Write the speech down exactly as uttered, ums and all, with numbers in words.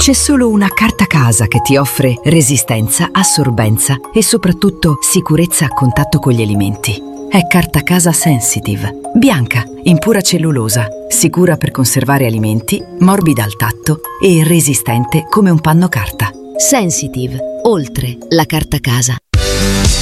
C'è solo una carta casa che ti offre resistenza, assorbenza e soprattutto sicurezza a contatto con gli alimenti. È Carta Casa Sensitive. Bianca, in pura cellulosa, sicura per conservare alimenti, morbida al tatto e resistente come un panno carta. Sensitive, oltre la carta casa.